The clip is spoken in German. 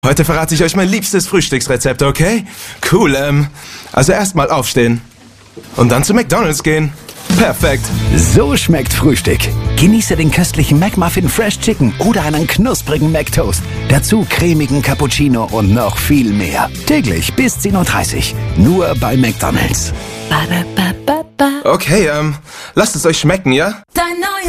Heute verrate ich euch mein liebstes Frühstücksrezept, okay? Cool, also erstmal aufstehen. Und dann zu McDonald's gehen. Perfekt. So schmeckt Frühstück. Genieße den köstlichen McMuffin Fresh Chicken oder einen knusprigen McToast. Dazu cremigen Cappuccino und noch viel mehr. Täglich bis 10:30 Uhr. Nur bei McDonald's. Okay, lasst es euch schmecken, ja? Dein neues